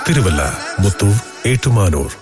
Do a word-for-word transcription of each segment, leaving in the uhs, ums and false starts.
തിരുവല്ല, മുത്തൂർ, ഏറ്റുമാനൂർ.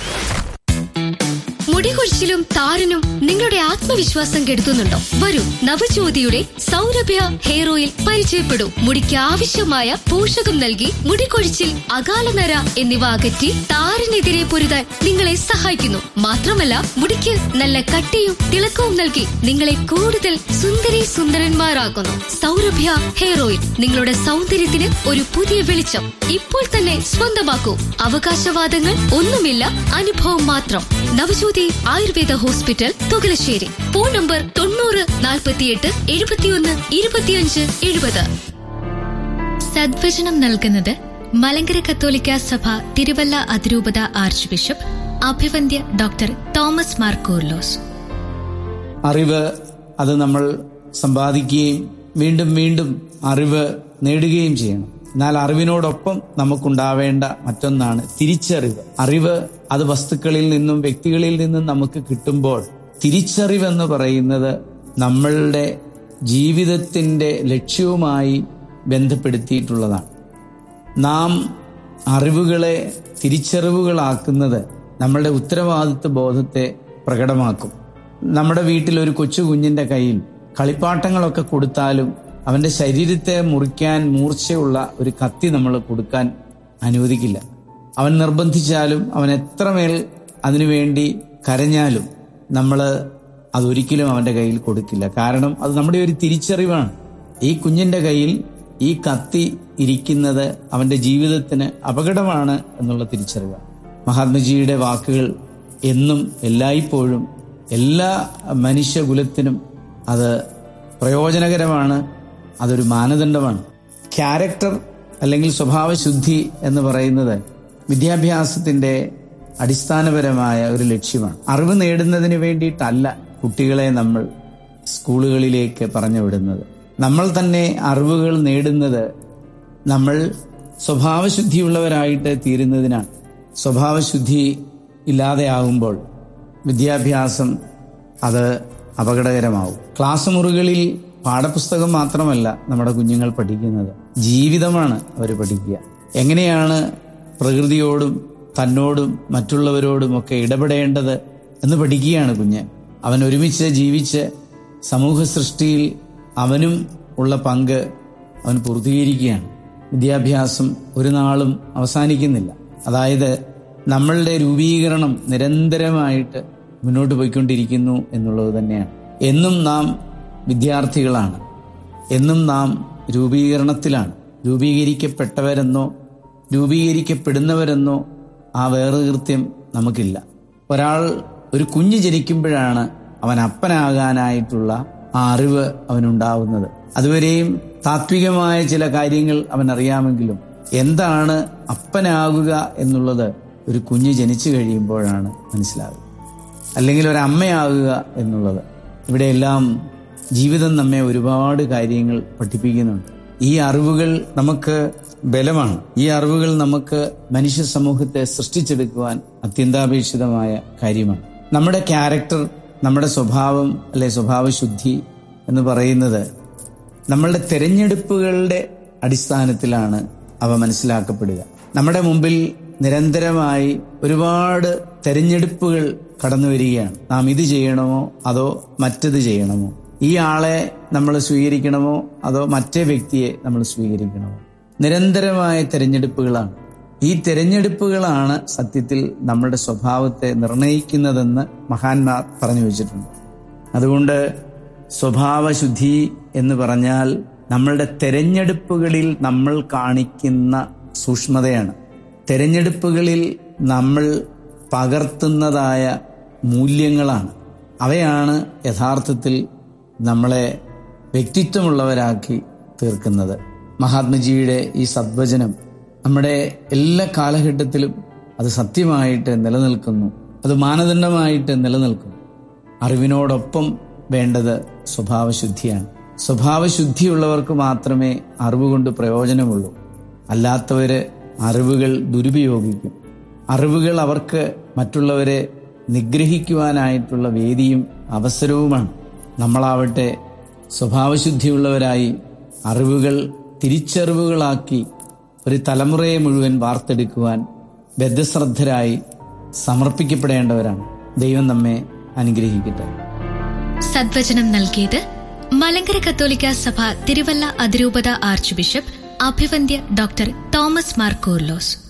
മുടികൊഴിച്ചിലും താരനും നിങ്ങളുടെ ആത്മവിശ്വാസം കെടുത്തുന്നുണ്ടോ? വരൂ, നവജ്യോതിയുടെ സൗരഭ്യ ഹെയർ ഓയിൽ പരിചയപ്പെടൂ. മുടിക്ക് ആവശ്യമായ പോഷകം നൽകി മുടികൊഴിച്ചിൽ, അകാലനര എന്നിവ അകറ്റി താരനെതിരെ പൊരുതാൻ നിങ്ങളെ സഹായിക്കുന്നു. മാത്രമല്ല, മുടിക്ക് നല്ല കട്ടിയും തിളക്കവും നൽകി നിങ്ങളെ കൂടുതൽ സുന്ദരി സുന്ദരന്മാരാക്കുന്നു. സൗരഭ്യ ഹെയർ ഓയിൽ നിങ്ങളുടെ സൗന്ദര്യത്തിന് ഒരു പുതിയ വെളിച്ചം. ഇപ്പോൾ തന്നെ സ്വന്തമാക്കൂ. അവകാശവാദങ്ങൾ ഒന്നുമില്ല, അനുഭവം മാത്രം. Navajyothi Ayurveda hospital, Thukalassery. Phone number തൊണ്ണൂറ് നാൽപ്പത്തിയെട്ട് എഴുപത്തിയൊന്ന് ഇരുപത്തിയഞ്ച് എഴുപത്. സദ്വചനം നൽകുന്നത് മലങ്കര കത്തോലിക്ക സഭ തിരുവല്ല അതിരൂപത arch bishop അഭിവന്ദ്യ doctor Thomas Mar Coorilos. അറിവ് അത് നമ്മൾ സമ്പാദിക്കുകയും വീണ്ടും വീണ്ടും അറിവ് നേടുകയും ചെയ്യണം. എന്നാൽ അറിവിനോടൊപ്പം നമുക്കുണ്ടാവേണ്ട മറ്റൊന്നാണ് തിരിച്ചറിവ്. അറിവ് അത് വസ്തുക്കളിൽ നിന്നും വ്യക്തികളിൽ നിന്നും നമുക്ക് കിട്ടുമ്പോൾ തിരിച്ചറിവെന്ന് പറയുന്നത് നമ്മളുടെ ജീവിതത്തിന്റെ ലക്ഷ്യവുമായി ബന്ധപ്പെടുത്തിയിട്ടുള്ളതാണ്. നാം അറിവുകളെ തിരിച്ചറിവുകളാക്കുന്നത് നമ്മളുടെ ഉത്തരവാദിത്വ ബോധത്തെ പ്രകടമാക്കും. നമ്മുടെ വീട്ടിൽ ഒരു കൊച്ചു കുഞ്ഞിന്റെ കയ്യിൽ കളിപ്പാട്ടങ്ങളൊക്കെ കൊടുത്താലും അവന്റെ ശരീരത്തെ മുറിക്കാൻ മൂർച്ചയുള്ള ഒരു കത്തി നമ്മൾ കൊടുക്കാൻ അനുവദിക്കില്ല. അവൻ നിർബന്ധിച്ചാലും അവൻ എത്രമേൽ അതിനുവേണ്ടി കരഞ്ഞാലും നമ്മൾ അതൊരിക്കലും അവന്റെ കയ്യിൽ കൊടുക്കില്ല. കാരണം അത് നമ്മുടെ ഒരു തിരിച്ചറിവാണ്. ഈ കുഞ്ഞിന്റെ കയ്യിൽ ഈ കത്തി ഇരിക്കുന്നത് അവന്റെ ജീവിതത്തിന് അപകടമാണ് എന്നുള്ള തിരിച്ചറിവാണ്. മഹാത്മജിയുടെ വാക്കുകൾ എന്നും എല്ലായ്പ്പോഴും എല്ലാ മനുഷ്യകുലത്തിനും അത് പ്രയോജനകരമാണ്. അതൊരു മാനദണ്ഡമാണ്. ക്യാരക്ടർ അല്ലെങ്കിൽ സ്വഭാവശുദ്ധി എന്ന് പറയുന്നത് വിദ്യാഭ്യാസത്തിന്റെ അടിസ്ഥാനപരമായ ഒരു ലക്ഷ്യമാണ്. അറിവ് നേടുന്നതിന് വേണ്ടിയിട്ടല്ല കുട്ടികളെ നമ്മൾ സ്കൂളുകളിലേക്ക് പറഞ്ഞു വിടുന്നത്. നമ്മൾ തന്നെ അറിവുകൾ നേടുന്നത് നമ്മൾ സ്വഭാവശുദ്ധിയുള്ളവരായിട്ട് തീരുന്നതിനാണ്. സ്വഭാവശുദ്ധി ഇല്ലാതെയാകുമ്പോൾ വിദ്യാഭ്യാസം അത് അപകടകരമാവും. ക്ലാസ് മുറികളിൽ പാഠപുസ്തകം മാത്രമല്ല നമ്മുടെ കുഞ്ഞുങ്ങൾ പഠിക്കുന്നത്, ജീവിതമാണ് അവർ പഠിക്കുക. എങ്ങനെയാണ് പ്രകൃതിയോടും തന്നോടും മറ്റുള്ളവരോടുമൊക്കെ ഇടപെടേണ്ടത് എന്ന് പഠിക്കുകയാണ് കുഞ്ഞ്. അവൻ ഒരുമിച്ച് ജീവിച്ച് സമൂഹ സൃഷ്ടിയിൽ അവനും ഉള്ള പങ്ക് അവൻ പൂർത്തീകരിക്കുകയാണ്. വിദ്യാഭ്യാസം ഒരു നാളും അവസാനിക്കുന്നില്ല. അതായത് നമ്മളുടെ രൂപീകരണം നിരന്തരമായിട്ട് മുന്നോട്ട് പോയിക്കൊണ്ടിരിക്കുന്നു എന്നുള്ളത് തന്നെയാണ്. എന്നും നാം വിദ്യാർത്ഥികളാണ്, എന്നും നാം രൂപീകരണത്തിലാണ്. രൂപീകരിക്കപ്പെട്ടവരെന്നോ രൂപീകരിക്കപ്പെടുന്നവരെന്നോ ആ വേർകൃത്യം നമുക്കില്ല. ഒരാൾ ഒരു കുഞ്ഞ് ജനിക്കുമ്പോഴാണ് അവൻ അപ്പനാകാനായിട്ടുള്ള ആ അറിവ് അവനുണ്ടാവുന്നത്. അതുവരെയും താത്വികമായ ചില കാര്യങ്ങൾ അവൻ അറിയാമെങ്കിലും എന്താണ് അപ്പനാകുക എന്നുള്ളത് ഒരു കുഞ്ഞ് ജനിച്ചു കഴിയുമ്പോഴാണ് മനസ്സിലാകുക. അല്ലെങ്കിൽ ഒരു അമ്മയാകുക എന്നുള്ളത്. ഇവിടെയെല്ലാം ജീവിതം നമ്മെ ഒരുപാട് കാര്യങ്ങൾ പഠിപ്പിക്കുന്നുണ്ട്. ഈ അറിവുകൾ നമുക്ക് ബലമാണ്. ഈ അറിവുകൾ നമുക്ക് മനുഷ്യ സമൂഹത്തെ സൃഷ്ടിച്ചെടുക്കുവാൻ അത്യന്താപേക്ഷിതമായ കാര്യമാണ്. നമ്മുടെ ക്യാരക്ടർ, നമ്മുടെ സ്വഭാവം അല്ലെ സ്വഭാവശുദ്ധി എന്ന് പറയുന്നത് നമ്മളുടെ തെരഞ്ഞെടുപ്പുകളുടെ അടിസ്ഥാനത്തിലാണ് അവ മനസ്സിലാക്കപ്പെടുക. നമ്മുടെ മുമ്പിൽ നിരന്തരമായി ഒരുപാട് തെരഞ്ഞെടുപ്പുകൾ കടന്നു വരികയാണ്. നാം ഇത് ചെയ്യണമോ അതോ മറ്റത് ചെയ്യണമോ, ഈ ആളെ നമ്മൾ സ്വീകരിക്കണമോ അതോ മറ്റേ വ്യക്തിയെ നമ്മൾ സ്വീകരിക്കണമോ. നിരന്തരമായ തെരഞ്ഞെടുപ്പുകളാണ്. ഈ തെരഞ്ഞെടുപ്പുകളാണ് സത്യത്തിൽ നമ്മുടെ സ്വഭാവത്തെ നിർണയിക്കുന്നതെന്ന് മഹാന്മാർ പറഞ്ഞു വെച്ചിട്ടുണ്ട്. അതുകൊണ്ട് സ്വഭാവശുദ്ധി എന്ന് പറഞ്ഞാൽ നമ്മളുടെ തെരഞ്ഞെടുപ്പുകളിൽ നമ്മൾ കാണിക്കുന്ന സൂക്ഷ്മതയാണ്. തെരഞ്ഞെടുപ്പുകളിൽ നമ്മൾ പകർത്തുന്നതായ മൂല്യങ്ങളാണ്. അവയാണ് യഥാർത്ഥത്തിൽ നമ്മളെ വ്യക്തിത്വമുള്ളവരാക്കി തീർക്കുന്നത്. മഹാത്മജിയുടെ ഈ സദ്വചനം നമ്മുടെ എല്ലാ കാലഘട്ടത്തിലും അത് സത്യമായിട്ട് നിലനിൽക്കുന്നു, അത് മാനദണ്ഡമായിട്ട് നിലനിൽക്കുന്നു. അറിവിനോടൊപ്പം വേണ്ടത് സ്വഭാവശുദ്ധിയാണ്. സ്വഭാവശുദ്ധിയുള്ളവർക്ക് മാത്രമേ അറിവുകൊണ്ട് പ്രയോജനമുള്ളൂ. അല്ലാത്തവര് അറിവുകൾ ദുരുപയോഗിക്കും. അറിവുകൾ അവർക്ക് മറ്റുള്ളവരെ നിഗ്രഹിക്കുവാനായിട്ടുള്ള വേദിയും അവസരവുമാണ്. നമ്മളാവട്ടെ സ്വഭാവശുദ്ധിയുള്ളവരായി അറിവുകൾ തിരിച്ചറിവുകളാക്കി ഒരു തലമുറയെ മുഴുവൻ വാർത്തെടുക്കുവാൻ ബദ്ധശ്രദ്ധരായി സമർപ്പിക്കപ്പെടേണ്ടവരാണ്. ദൈവം നമ്മെ അനുഗ്രഹിക്കട്ടെ. സദ്വചനം നൽകിയത് മലങ്കര കത്തോലിക്ക സഭ തിരുവല്ല അതിരൂപത arch bishop അഭിവന്ദ്യ doctor Thomas Mar Coorilos.